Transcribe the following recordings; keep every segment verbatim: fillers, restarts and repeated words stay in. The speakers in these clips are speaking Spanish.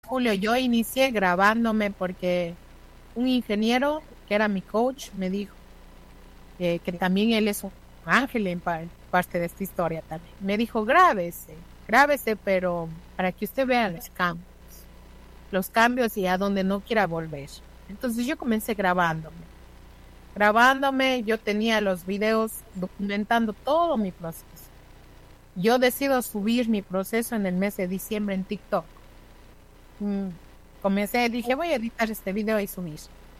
Julio, yo inicié grabándome porque un ingeniero que era mi coach me dijo eh, que también él es un ángel en par- parte de esta historia también. Me dijo, grábese, grábese, pero para que usted vea los cambios, los cambios y a donde no quiera volver. Entonces yo comencé grabándome, grabándome, yo tenía los videos documentando todo mi proceso. Yo decido subir mi proceso en el mes de diciembre en TikTok. Mm, Comencé, dije, voy a editar este video y subir.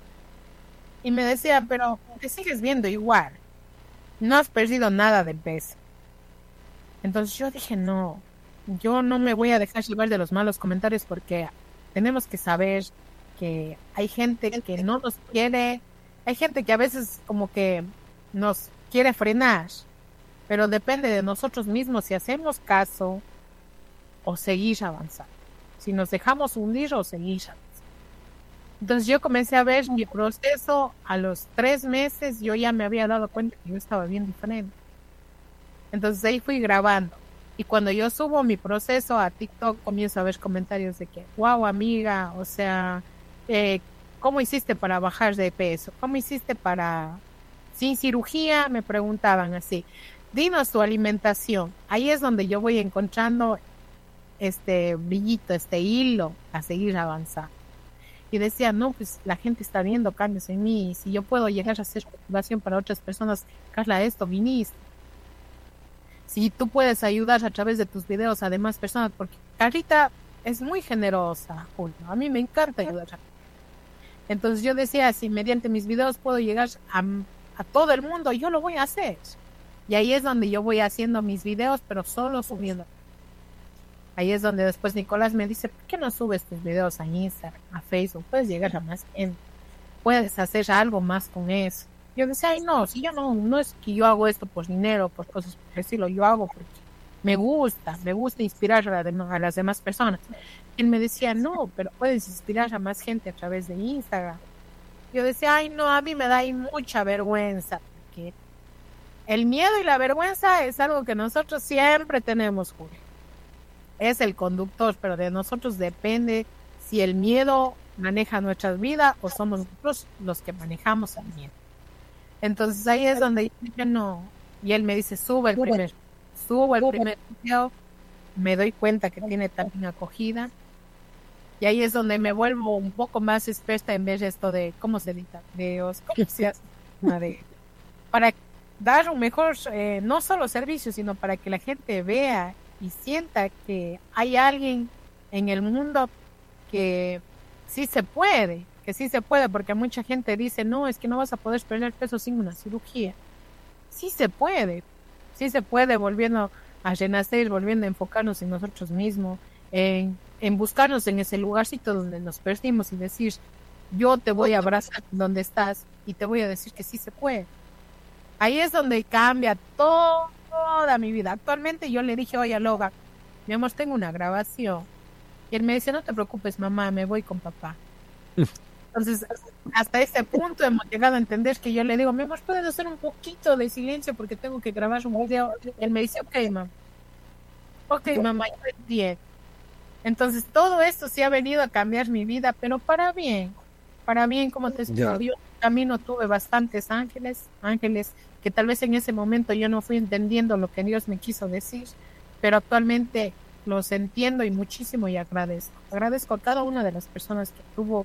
Y me decía, pero te sigues viendo igual, no has perdido nada de peso. Entonces yo dije, no, yo no me voy a dejar llevar de los malos comentarios porque tenemos que saber que hay gente que no nos quiere, hay gente que a veces como que nos quiere frenar, pero depende de nosotros mismos si hacemos caso o seguir avanzando, si nos dejamos hundir o seguir avanzando. Entonces yo comencé a ver mi proceso, a los tres meses yo ya me había dado cuenta que yo estaba bien diferente. Entonces ahí fui grabando. Y cuando yo subo mi proceso a TikTok, comienzo a ver comentarios de que, wow, amiga, o sea, eh, ¿cómo hiciste para bajar de peso? ¿Cómo hiciste para, sin cirugía? Me preguntaban así. Dinos tu alimentación. Ahí es donde yo voy encontrando este brillito, este hilo a seguir avanzando. Y decía, no, pues la gente está viendo cambios en mí. Si yo puedo llegar a ser motivación para otras personas, Carla, esto viniste. Si tú puedes ayudar a través de tus videos a demás personas, porque Carlita es muy generosa, Julio. A mí me encanta ayudar. Entonces yo decía, si mediante mis videos puedo llegar a, a todo el mundo, yo lo voy a hacer. Y ahí es donde yo voy haciendo mis videos, pero solo subiendo. Ahí es donde después Nicolás me dice, ¿por qué no subes tus videos a Instagram, a Facebook? Puedes llegar a más gente, puedes hacer algo más con eso. Yo decía, ay no, si yo no, no es que yo hago esto por dinero, por cosas por el estilo, yo hago porque me gusta, me gusta inspirar a, la, a las demás personas. Y él me decía, no, pero puedes inspirar a más gente a través de Instagram. Yo decía, ay no, a mí me da ahí mucha vergüenza, porque el miedo y la vergüenza es algo que nosotros siempre tenemos, Julio. Es el conductor, pero de nosotros depende si el miedo maneja nuestras vidas o somos nosotros los que manejamos el miedo. Entonces ahí es donde yo no, y él me dice, sube el primer, subo el primer video, me doy cuenta que tiene también acogida, y ahí es donde me vuelvo un poco más experta en ver esto de cómo se editan videos, cómo se hace, de, para dar un mejor, eh, no solo servicio, sino para que la gente vea y sienta que hay alguien en el mundo que sí se puede, que sí se puede, porque mucha gente dice, no, es que no vas a poder perder peso sin una cirugía. Sí se puede, sí se puede, volviendo a renacer, volviendo a enfocarnos en nosotros mismos, en, en buscarnos en ese lugarcito donde nos perdimos y decir, yo te voy a abrazar donde estás y te voy a decir que sí se puede. Ahí es donde cambia todo toda mi vida. Actualmente yo le dije hoy a Logan, mi amor, tengo una grabación. Y él me dice, no te preocupes, mamá, me voy con papá. Entonces, hasta ese punto hemos llegado a entender que yo le digo, mi amor, ¿puedes hacer un poquito de silencio porque tengo que grabar un video? Él me dice, ok, mamá. Ok, mamá, yo entiendo. Entonces, todo esto sí ha venido a cambiar mi vida, pero para bien. Para bien, como te explico, yo camino tuve bastantes ángeles, ángeles que tal vez en ese momento yo no fui entendiendo lo que Dios me quiso decir, pero actualmente los entiendo y muchísimo y agradezco. Agradezco a cada una de las personas que tuvo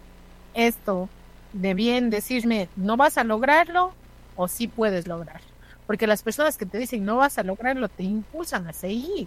esto de bien decirme, no vas a lograrlo o sí puedes lograrlo. Porque las personas que te dicen no vas a lograrlo te impulsan a seguir.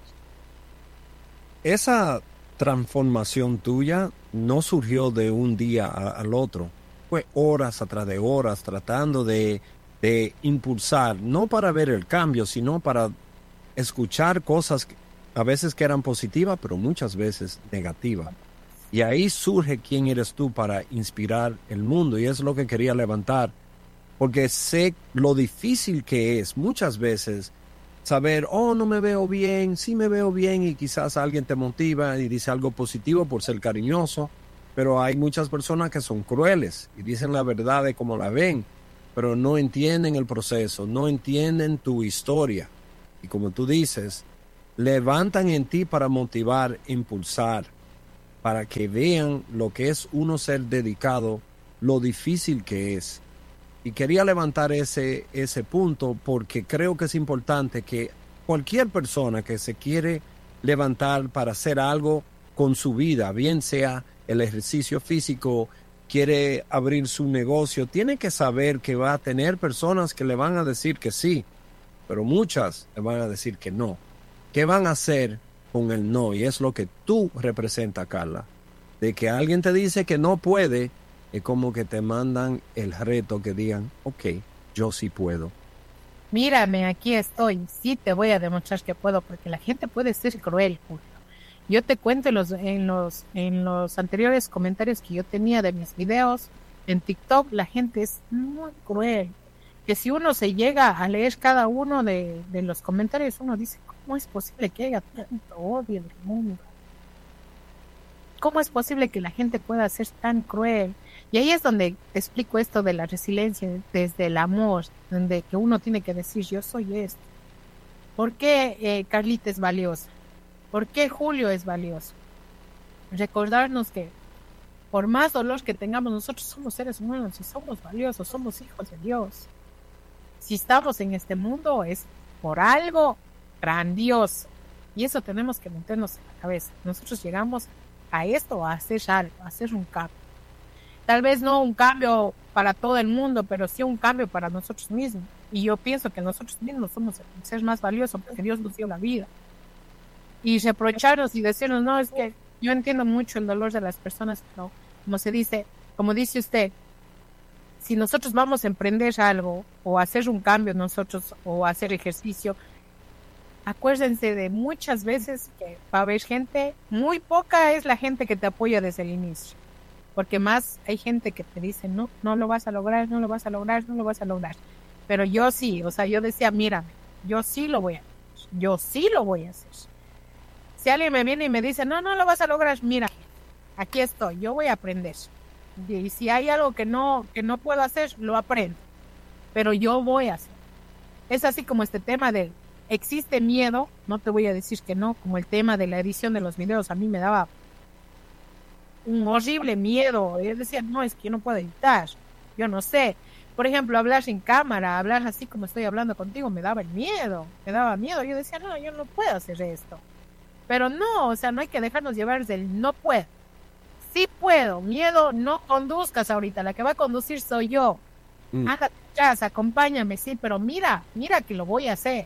Esa transformación tuya no surgió de un día a, al otro. Fue horas atrás de horas tratando de, de impulsar, no para ver el cambio, sino para escuchar cosas que, a veces que eran positivas, pero muchas veces negativas. Y ahí surge quién eres tú para inspirar el mundo. Y es lo que quería levantar, porque sé lo difícil que es muchas veces saber, oh, no me veo bien, sí me veo bien, y quizás alguien te motiva y dice algo positivo por ser cariñoso, pero hay muchas personas que son crueles y dicen la verdad de cómo la ven, pero no entienden el proceso, no entienden tu historia. Y como tú dices, levantan en ti para motivar, impulsar. para que vean lo que es uno ser dedicado, lo difícil que es. Y quería levantar ese, ese punto porque creo que es importante que cualquier persona que se quiere levantar para hacer algo con su vida, bien sea el ejercicio físico, quiere abrir su negocio, tiene que saber que va a tener personas que le van a decir que sí, pero muchas le van a decir que no. ¿Qué van a hacer con el no? Y es lo que tú representas, Carla. De que alguien te dice que no puede, es como que te mandan el reto que digan, ok, yo sí puedo. Mírame, aquí estoy. Sí te voy a demostrar que puedo, porque la gente puede ser cruel, Julio. Yo te cuento en los, en los, en los anteriores comentarios que yo tenía de mis videos en TikTok, la gente es muy cruel. Que si uno se llega a leer cada uno de, de los comentarios, uno dice, ¿cómo es posible que haya tanto odio en el mundo? ¿Cómo es posible que la gente pueda ser tan cruel? Y ahí es donde te explico esto de la resiliencia, desde el amor, donde que uno tiene que decir, yo soy esto. ¿Por qué eh, Carlita es valiosa? ¿Por qué Julio es valioso? Recordarnos que por más dolor que tengamos, nosotros somos seres humanos y somos valiosos, somos hijos de Dios. Si estamos en este mundo es por algo grandioso. Y eso tenemos que meternos en la cabeza. Nosotros llegamos a esto, a hacer algo, a hacer un cambio. Tal vez no un cambio para todo el mundo, pero sí un cambio para nosotros mismos. Y yo pienso que nosotros mismos somos el ser más valioso porque Dios nos dio la vida. Y reprocharnos y decirnos, no, es que yo entiendo mucho el dolor de las personas, pero como se dice, como dice usted, si nosotros vamos a emprender algo o a hacer un cambio nosotros o a hacer ejercicio, acuérdense de muchas veces que va a haber gente, muy poca es la gente que te apoya desde el inicio. Porque más hay gente que te dice, no, no lo vas a lograr, no lo vas a lograr, no lo vas a lograr. Pero yo sí, o sea, yo decía, mira, yo sí lo voy a hacer, yo sí lo voy a hacer. Si alguien me viene y me dice, no, no lo vas a lograr, mira, aquí estoy, yo voy a aprender. Y si hay algo que no, que no puedo hacer, lo aprendo. Pero yo voy a hacer. Es así como este tema de, existe miedo, no te voy a decir que no, como el tema de la edición de los videos, a mí me daba un horrible miedo. Yo decía, no, es que yo no puedo editar, yo no sé. Por ejemplo, hablar sin cámara, hablar así como estoy hablando contigo, me daba el miedo, me daba miedo. Yo decía, no, yo no puedo hacer esto. Pero no, o sea, no hay que dejarnos llevar del no puedo. Sí puedo, miedo, no conduzcas ahorita, la que va a conducir soy yo. Mm. Anda atrás, acompáñame, sí, pero mira, mira que lo voy a hacer.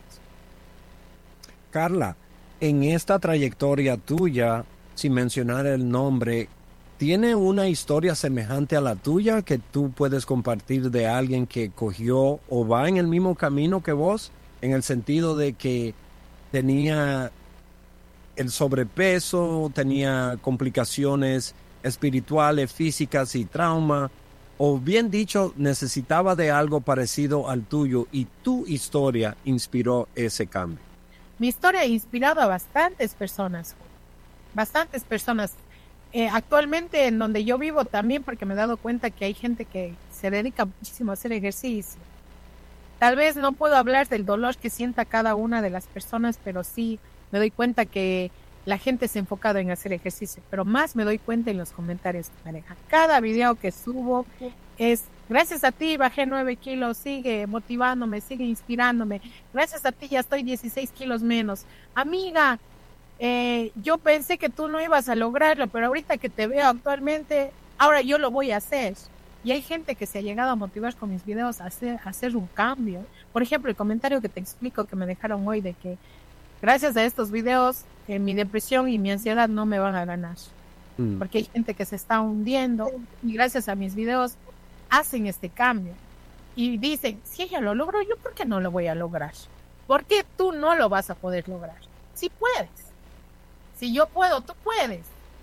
Carla, en esta trayectoria tuya, sin mencionar el nombre, ¿tiene una historia semejante a la tuya que tú puedes compartir de alguien que cogió o va en el mismo camino que vos? En el sentido de que tenía el sobrepeso, tenía complicaciones espirituales, físicas y trauma, o bien dicho, necesitaba de algo parecido al tuyo y tu historia inspiró ese cambio. Mi historia ha inspirado a bastantes personas, bastantes personas. Eh, actualmente en donde yo vivo también, porque me he dado cuenta que hay gente que se dedica muchísimo a hacer ejercicio. Tal vez no puedo hablar del dolor que sienta cada una de las personas, pero sí me doy cuenta que la gente se ha enfocado en hacer ejercicio, pero más me doy cuenta en los comentarios que me dejan. Cada video que subo es, gracias a ti bajé nueve kilos, sigue motivándome, sigue inspirándome. Gracias a ti ya estoy dieciséis kilos menos. Amiga, eh, yo pensé que tú no ibas a lograrlo, pero ahorita que te veo actualmente, ahora yo lo voy a hacer. Y hay gente que se ha llegado a motivar con mis videos a hacer, a hacer un cambio. Por ejemplo, el comentario que te explico que me dejaron hoy de que gracias a estos videos, eh, mi depresión y mi ansiedad no me van a ganar. Mm. Porque hay gente que se está hundiendo y gracias a mis videos hacen este cambio. Y dicen, si ella lo logró, ¿yo por qué no lo voy a lograr? ¿Por qué tú no lo vas a poder lograr? Si puedes. Si yo puedo, tú puedes.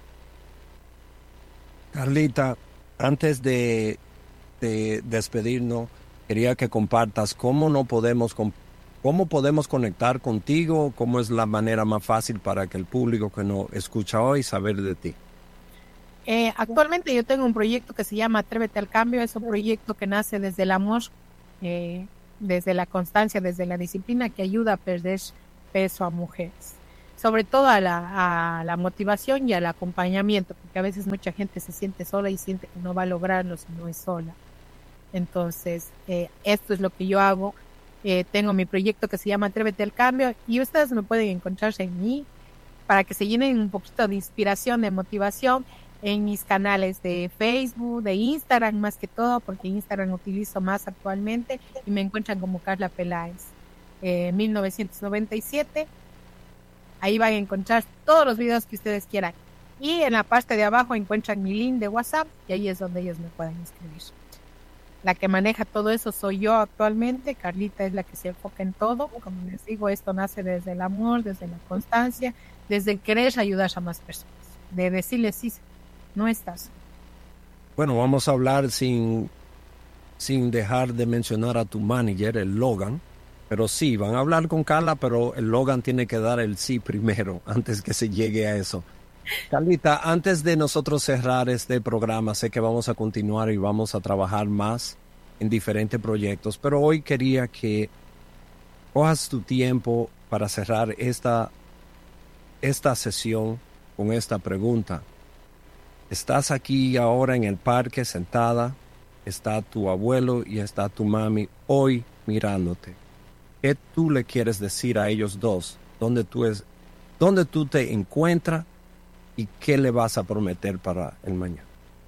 Carlita, antes de, de despedirnos, quería que compartas cómo no podemos compartir. ¿Cómo podemos conectar contigo? ¿Cómo es la manera más fácil para que el público que nos escucha hoy saber de ti? Eh, actualmente yo tengo un proyecto que se llama Atrévete al Cambio. Es un proyecto que nace desde el amor, eh, desde la constancia, desde la disciplina, que ayuda a perder peso a mujeres. sobre todo a la, a la motivación y al acompañamiento, porque a veces mucha gente se siente sola y siente que no va a lograrlo si no es sola. Entonces, eh, esto es lo que yo hago. Eh, tengo mi proyecto que se llama Atrévete al Cambio y ustedes me pueden encontrar en mí para que se llenen un poquito de inspiración, de motivación en mis canales de Facebook, de Instagram más que todo, porque Instagram utilizo más actualmente y me encuentran como Carla Peláez, eh, mil novecientos noventa y siete. Ahí van a encontrar todos los videos que ustedes quieran. Y en la parte de abajo encuentran mi link de WhatsApp y ahí es donde ellos me pueden escribir. La que maneja todo eso soy yo actualmente. Carlita es la que se enfoca en todo. Como les digo, esto nace desde el amor, desde la constancia, desde el querer ayudar a más personas. De decirles sí, no estás. Bueno, vamos a hablar sin, sin dejar de mencionar a tu manager, el Logan. Pero sí, van a hablar con Carla, pero el Logan tiene que dar el sí primero, antes que se llegue a eso. Carlita, antes de nosotros cerrar este programa, sé que vamos a continuar y vamos a trabajar más en diferentes proyectos, pero hoy quería que cojas tu tiempo para cerrar esta, esta sesión con esta pregunta. Estás aquí ahora en el parque sentada, está tu abuelo y está tu mami hoy mirándote. ¿Qué tú le quieres decir a ellos dos? ¿Dónde tú, es, dónde tú te encuentras y qué le vas a prometer para el mañana?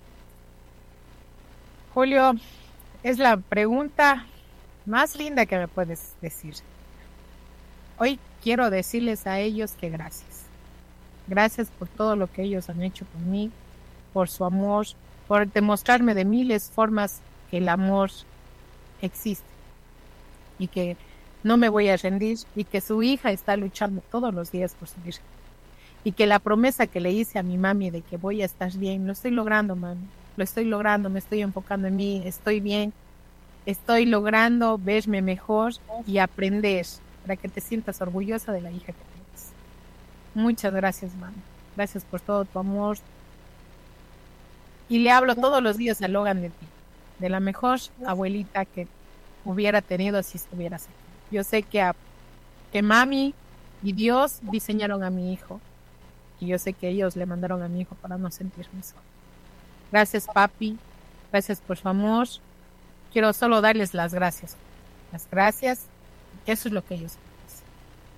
Julio, es la pregunta más linda que me puedes decir. Hoy quiero decirles a ellos que gracias. Gracias por todo lo que ellos han hecho por mí, por su amor, por demostrarme de miles formas que el amor existe y que no me voy a rendir y que su hija está luchando todos los días por su hija. Y que la promesa que le hice a mi mami de que voy a estar bien, lo estoy logrando, mami. Lo estoy logrando, me estoy enfocando en mí, estoy bien. Estoy logrando verme mejor y aprender para que te sientas orgullosa de la hija que tienes. Muchas gracias, mami. Gracias por todo tu amor. Y le hablo todos los días a Logan de ti, de la mejor abuelita que hubiera tenido si estuvieras aquí. Yo sé que, a, que mami y Dios diseñaron a mi hijo. Y yo sé que ellos le mandaron a mi hijo para no sentirme solo. Gracias, papi. Gracias por su amor. Quiero solo darles las gracias. Las gracias. Eso es lo que ellos hacen.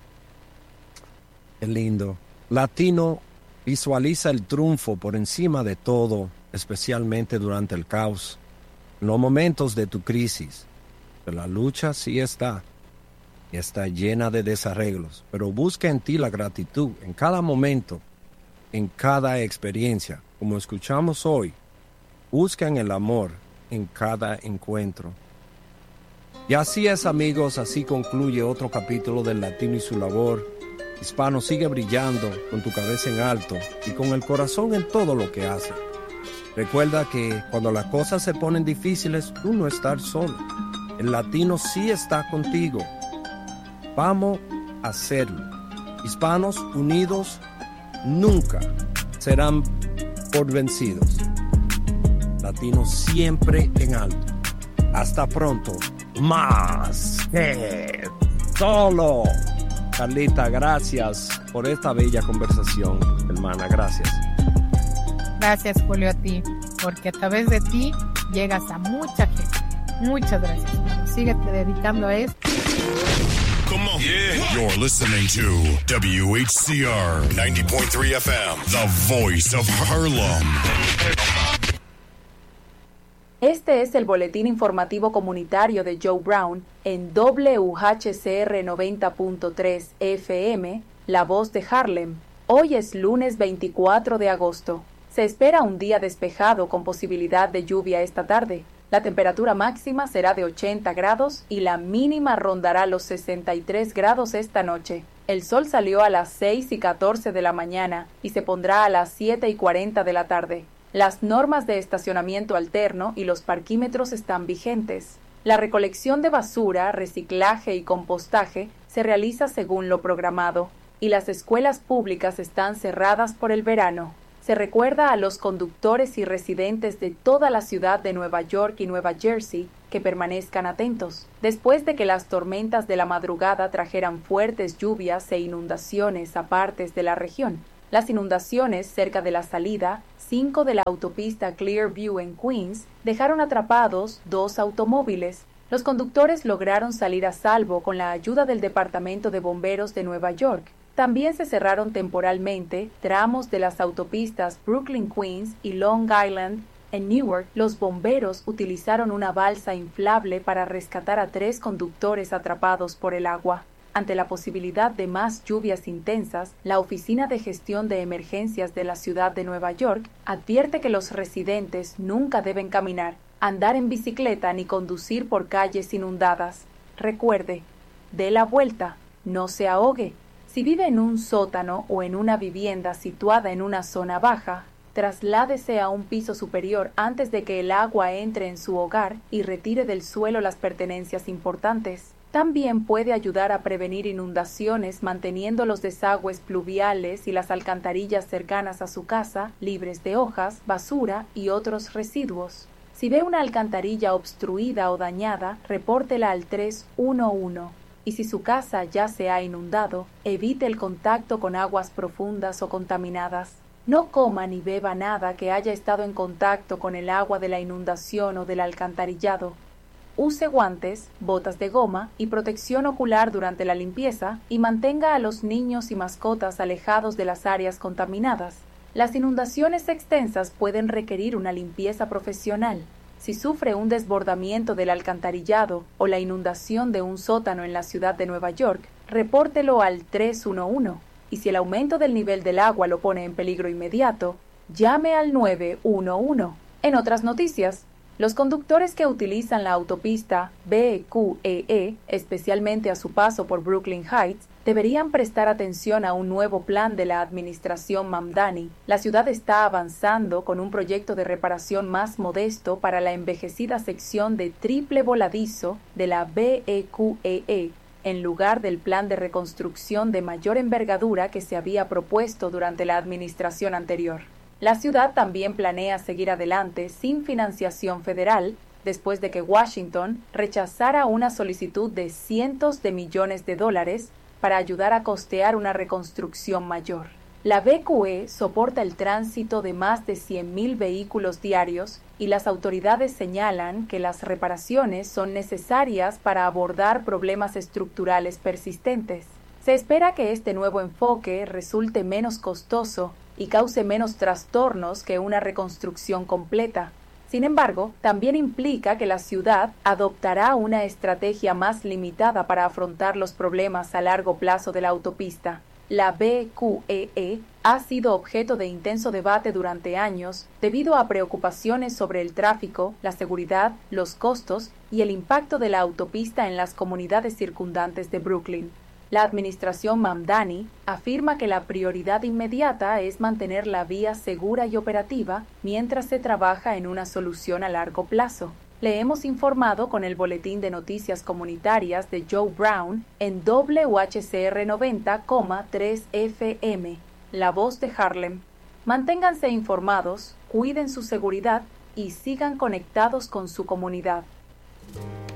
Qué lindo. Latino visualiza el triunfo por encima de todo, especialmente durante el caos. En los momentos de tu crisis. La lucha sí está. Y está llena de desarreglos. Pero busca en ti la gratitud en cada momento. En cada experiencia, como escuchamos hoy, buscan el amor en cada encuentro. Y así es, amigos, así concluye otro capítulo del Latino y su labor. Hispano, sigue brillando con tu cabeza en alto y con el corazón en todo lo que hace. Recuerda que cuando las cosas se ponen difíciles, tú no estás solo. El Latino sí está contigo. Vamos a hacerlo. Hispanos unidos nunca serán por vencidos. Latinos siempre en alto. Hasta pronto. Más que solo. Carlita, gracias por esta bella conversación, hermana. Gracias. Gracias, Julio, a ti, porque a través de ti llegas a mucha gente. Muchas gracias. Síguete dedicando a esto. Come on. Yeah. You're listening to W H C R ninety point three F M, the voice of Harlem. Este es el boletín informativo comunitario de Joe Brown en W H C R noventa punto tres F M, La Voz de Harlem. Hoy es lunes veinticuatro de agosto. Se espera un día despejado con posibilidad de lluvia esta tarde. La temperatura máxima será de ochenta grados y la mínima rondará los sesenta y tres grados esta noche. El sol salió a las seis y catorce de la mañana y se pondrá a las siete y cuarenta de la tarde. Las normas de estacionamiento alterno y los parquímetros están vigentes. La recolección de basura, reciclaje y compostaje se realiza según lo programado y las escuelas públicas están cerradas por el verano. Se recuerda a los conductores y residentes de toda la ciudad de Nueva York y Nueva Jersey que permanezcan atentos. Después de que las tormentas de la madrugada trajeran fuertes lluvias e inundaciones a partes de la región, las inundaciones cerca de la salida cinco de la autopista Clearview en Queens dejaron atrapados dos automóviles. Los conductores lograron salir a salvo con la ayuda del Departamento de Bomberos de Nueva York. También se cerraron temporalmente tramos de las autopistas Brooklyn Queens y Long Island. En Newark, los bomberos utilizaron una balsa inflable para rescatar a tres conductores atrapados por el agua. Ante la posibilidad de más lluvias intensas, la Oficina de Gestión de Emergencias de la Ciudad de Nueva York advierte que los residentes nunca deben caminar, andar en bicicleta ni conducir por calles inundadas. Recuerde, dé la vuelta, no se ahogue. Si vive en un sótano o en una vivienda situada en una zona baja, trasládese a un piso superior antes de que el agua entre en su hogar y retire del suelo las pertenencias importantes. También puede ayudar a prevenir inundaciones manteniendo los desagües pluviales y las alcantarillas cercanas a su casa libres de hojas, basura y otros residuos. Si ve una alcantarilla obstruida o dañada, repórtela al tres uno uno. Y si su casa ya se ha inundado, evite el contacto con aguas profundas o contaminadas. No coma ni beba nada que haya estado en contacto con el agua de la inundación o del alcantarillado. Use guantes, botas de goma y protección ocular durante la limpieza y mantenga a los niños y mascotas alejados de las áreas contaminadas. Las inundaciones extensas pueden requerir una limpieza profesional. Si sufre un desbordamiento del alcantarillado o la inundación de un sótano en la ciudad de Nueva York, repórtelo al tres uno uno. Y si el aumento del nivel del agua lo pone en peligro inmediato, llame al nueve uno uno. En otras noticias, los conductores que utilizan la autopista B Q E E, especialmente a su paso por Brooklyn Heights, deberían prestar atención a un nuevo plan de la administración Mamdani. La ciudad está avanzando con un proyecto de reparación más modesto para la envejecida sección de triple voladizo de la B Q E E, en lugar del plan de reconstrucción de mayor envergadura que se había propuesto durante la administración anterior. La ciudad también planea seguir adelante sin financiación federal después de que Washington rechazara una solicitud de cientos de millones de dólares para ayudar a costear una reconstrucción mayor. La B Q E soporta el tránsito de más de cien mil vehículos diarios y las autoridades señalan que las reparaciones son necesarias para abordar problemas estructurales persistentes. Se espera que este nuevo enfoque resulte menos costoso y cause menos trastornos que una reconstrucción completa. Sin embargo, también implica que la ciudad adoptará una estrategia más limitada para afrontar los problemas a largo plazo de la autopista. La B Q E E ha sido objeto de intenso debate durante años debido a preocupaciones sobre el tráfico, la seguridad, los costos y el impacto de la autopista en las comunidades circundantes de Brooklyn. La administración Mamdani afirma que la prioridad inmediata es mantener la vía segura y operativa mientras se trabaja en una solución a largo plazo. Le hemos informado con el Boletín de Noticias Comunitarias de Joe Brown en W H C R noventa punto tres F M, La Voz de Harlem. Manténganse informados, cuiden su seguridad y sigan conectados con su comunidad.